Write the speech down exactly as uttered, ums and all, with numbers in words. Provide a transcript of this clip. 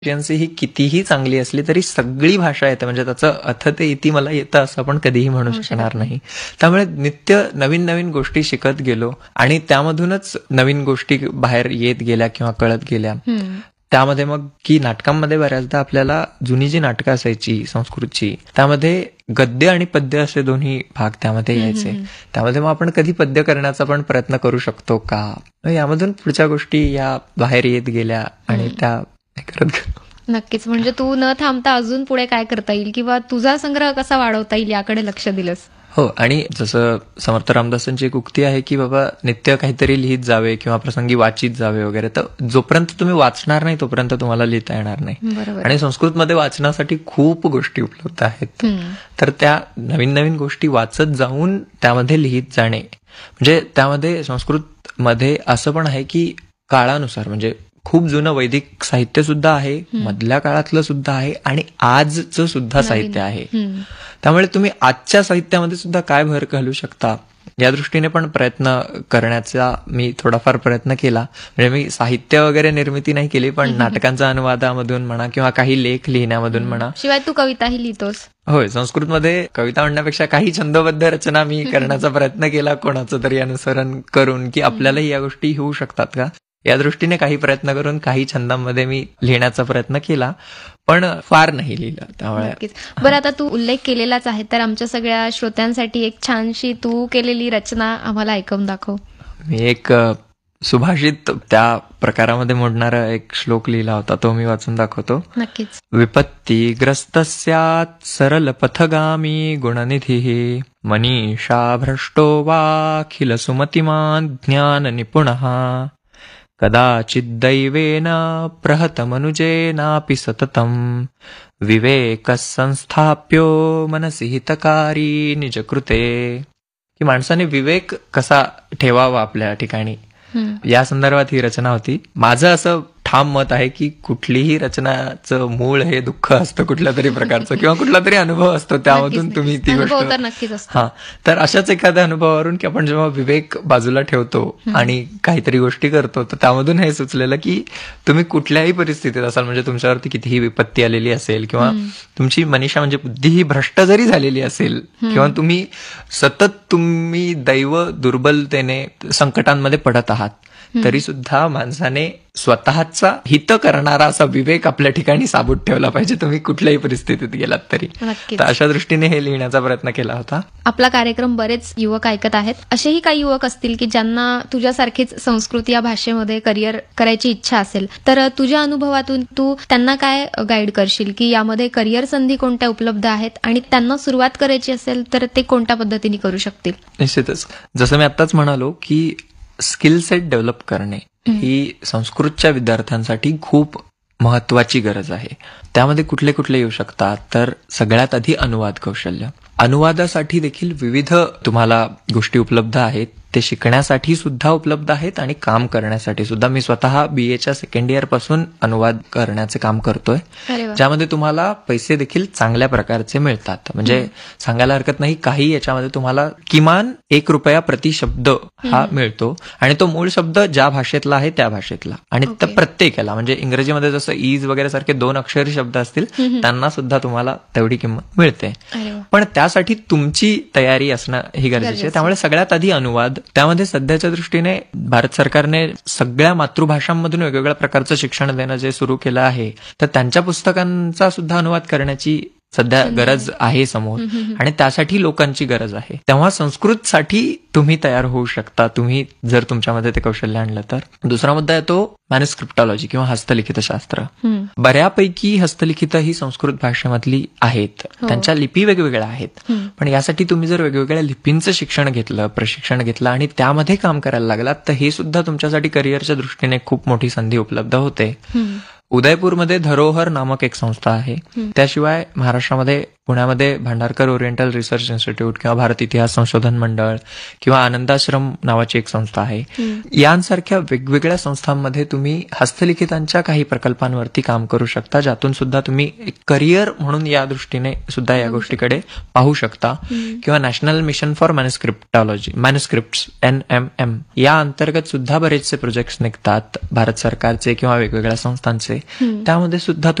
Efficiency ही कितीही चांगली असली तरी सगळी भाषा येते, म्हणजे त्याचं अथ ते इति मला येतं असं आपण कधीही म्हणू शकणार नाही. त्यामुळे नित्य नवीन नवीन गोष्टी शिकत गेलो आणि त्यामधूनच नवीन गोष्टी बाहेर येत गेल्या किंवा कळत गेल्या. त्यामध्ये मग की नाटकांमध्ये बऱ्याचदा आपल्याला जुनी जी नाटकं असायची संस्कृतची, त्यामध्ये गद्य आणि पद्य असे दोन्ही भाग त्यामध्ये यायचे. त्यामध्ये मग आपण कधी पद्य करण्याचा पण प्रयत्न करू शकतो का, यामधून पुढच्या गोष्टी या बाहेर येत गेल्या आणि त्या करत गेलो. नक्कीच. म्हणजे तू न थांबता अजून पुढे काय करता येईल किंवा तुझा संग्रह कसा वाढवता येईल याकडे लक्ष दिलंस. हो, आणि जसं समर्थ रामदासांची एक उक्ती आहे की बाबा नित्य काहीतरी लिहित जावे किंवा प्रसंगी वाचित जावे वगैरे. तर जोपर्यंत तुम्ही वाचणार नाही तोपर्यंत तुम्हाला लिहिता येणार नाही. आणि संस्कृतमध्ये वाचनासाठी खूप गोष्टी उपलब्ध आहेत. तर त्या नवीन नवीन गोष्टी वाचत जाऊन त्यामध्ये लिहित जाणे, म्हणजे त्यामध्ये संस्कृतमध्ये असं पण आहे की काळानुसार, म्हणजे खूप जुनं वैदिक साहित्य सुद्धा आहे, मधल्या काळातलं सुद्धा आहे आणि आजचं सुद्धा साहित्य आहे. त्यामुळे तुम्ही आजच्या साहित्यामध्ये सुद्धा काय भर घालू शकता या दृष्टीने पण प्रयत्न करण्याचा मी थोडाफार प्रयत्न केला. म्हणजे मी साहित्य वगैरे निर्मिती नाही केली, पण नाटकांच्या अनुवादामधून म्हणा किंवा काही लेख लिहिण्यामधून म्हणा. शिवाय तू कविताही लिहितोस. होय, संस्कृतमध्ये कविता म्हणण्यापेक्षा काही छंदबद्ध रचना मी करण्याचा प्रयत्न केला, कोणाचं तरी अनुसरण करून, की आपल्यालाही या गोष्टी होऊ शकतात का या दृष्टीने काही प्रयत्न करून काही छंदांमध्ये मी लिहिण्याचा प्रयत्न केला, पण फार नाही लिहिलं. त्यामुळे बरं, आता तू उल्लेख केलेलाच आहे तर आमच्या सगळ्या श्रोत्यांसाठी एक छानशी तू केलेली रचना आम्हाला ऐकवून दाखव. मी एक सुभाषित त्या प्रकारामध्ये मोडणारा एक श्लोक लिहिला होता, तो मी वाचून दाखवतो. नक्कीच. विपत्तिग्रस्तस्यात् सरल पथगामी गुणनिधी मनीषा भ्रष्टो वाखिल सुमतिमान् ज्ञान निपुणः कदाचिद्दैवेन प्रहतमनुजेनापि सततं विवेकः संस्थाप्यो मनसि हितकारी निजकृते. की माणसाने विवेक कसा ठेवावा आपल्या ठिकाणी, या संदर्भात ही रचना होती. माझं असं ठाम मत आहे की कुठलीही रचनाचं मूळ हे दुःख असतं कुठल्या तरी प्रकारचं किंवा कुठला तरी अनुभव असतो, त्यामधून तुम्ही ती गोष्ट. हा, तर अशाच एखाद्या अनुभवावरून की आपण जेव्हा विवेक बाजूला ठेवतो आणि काहीतरी गोष्टी करतो, तर त्यामधून हे सुचलेलं की तुम्ही कुठल्याही परिस्थितीत असाल, म्हणजे तुमच्यावरती कितीही विपत्ती आलेली असेल किंवा तुमची मनीषा म्हणजे बुद्धी ही भ्रष्ट जरी झालेली असेल किंवा तुम्ही सतत तुम्ही दैव दुर्बलतेने संकटांमध्ये पडत आहात, तरी सुद्धा माणसाने स्वतःचा हित करणारा असा विवेक आपल्या ठिकाणी साबूत ठेवला पाहिजे, तुम्ही कुठल्याही परिस्थितीत गेलात तरी. तर अशा दृष्टीने हे लिहिण्याचा प्रयत्न केला होता. आपला कार्यक्रम बरेच युवक ऐकत आहेत. असेही काही युवक असतील की ज्यांना तुझ्यासारखीच संस्कृत या भाषेमध्ये करिअर करायची इच्छा असेल, तर तुझ्या अनुभवातून तू त्यांना काय गाईड करशील की यामध्ये करिअर संधी कोणत्या उपलब्ध आहेत आणि त्यांना सुरुवात करायची असेल तर ते कोणत्या पद्धतीने करू शकतील? निश्चितच, जसं मी आताच म्हणालो की स्किल सेट डेव्हलप करणे ही संस्कृतच्या विद्यार्थ्यांसाठी खूप महत्वाची गरज आहे. त्यामध्ये कुठले कुठले येऊ शकतात, तर सगळ्यात आधी अनुवाद कौशल्य. अनुवादासाठी देखील विविध तुम्हाला गोष्टी उपलब्ध आहेत, ते शिकण्यासाठी सुद्धा उपलब्ध आहेत आणि काम करण्यासाठी सुद्धा. मी स्वतः बीएच्या सेकंड इयर पासून अनुवाद करण्याचे काम करतोय, ज्यामध्ये तुम्हाला पैसे देखील चांगल्या प्रकारचे मिळतात. म्हणजे सांगायला हरकत नाही, काही याच्यामध्ये तुम्हाला किमान एक रुपया प्रति शब्द हा मिळतो आणि तो मूळ शब्द ज्या भाषेतला आहे त्या भाषेतला. आणि त्या प्रत्येकाला, म्हणजे इंग्रजीमध्ये जसं ईज वगैरे सारखे दोन अक्षरी शब्द असतील त्यांना सुद्धा तुम्हाला तेवढी किंमत मिळते. पण त्यासाठी तुमची तयारी असणं ही गरजेची आहे. त्यामुळे सगळ्यात आधी अनुवाद. त्यामध्ये सध्याच्या दृष्टीने भारत सरकारने सगळ्या मातृभाषांमधून वेगवेगळ्या प्रकारचं शिक्षण देणं जे सुरू केलं आहे, तर त्यांच्या पुस्तकांचा सुद्धा अनुवाद करण्याची सध्या गरज आहे समोर आणि त्यासाठी लोकांची गरज आहे. तेव्हा संस्कृतसाठी तुम्ही तयार होऊ शकता, तुम्ही जर तुमच्यामध्ये ते कौशल्य आणलं तर. दुसरा मुद्दा आहे तो मॅन्युस्क्रिप्टॉलॉजी किंवा हस्तलिखित शास्त्र. बऱ्यापैकी हस्तलिखित ही संस्कृत भाषेमधली आहेत, त्यांच्या लिपी वेगवेगळ्या आहेत, पण यासाठी तुम्ही जर वेगवेगळ्या लिपींचं शिक्षण घेतलं, प्रशिक्षण घेतलं आणि त्यामध्ये काम करायला लागलात, तर हे सुद्धा तुमच्यासाठी करिअरच्या दृष्टीने खूप मोठी संधी उपलब्ध होते. उदयपूरमध्ये धरोहर नामक एक संस्था आहे. त्याशिवाय महाराष्ट्रामध्ये पुण्यामध्ये भांडारकर ओरिएंटल रिसर्च इन्स्टिट्यूट किंवा भारत इतिहास संशोधन मंडळ किंवा आनंदाश्रम नावाची एक संस्था आहे. यांसारख्या वेगवेगळ्या संस्थांमध्ये तुम्ही हस्तलिखितांच्या काही प्रकल्पांवरती काम करू शकता, ज्यातून सुद्धा तुम्ही एक करिअर म्हणून या दृष्टीने सुद्धा या गोष्टीकडे पाहू शकता. किंवा national mission for मॅन्युस्क्रिप्टॉलॉजी manuscript N M M या अंतर्गत सुद्धा बरेचसे प्रोजेक्ट्स निघतात भारत सरकारचे किंवा वेगवेगळ्या संस्थांचे. त्यामध्ये सुद्धा